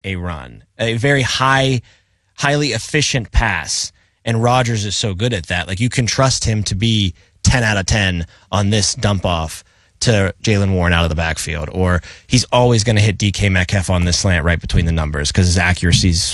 a run, a very highly efficient pass. And Rodgers is so good at that. Like, you can trust him to be 10 out of 10 on this dump off to Jaylen Warren out of the backfield, or he's always going to hit DK Metcalf on this slant right between the numbers because his accuracy is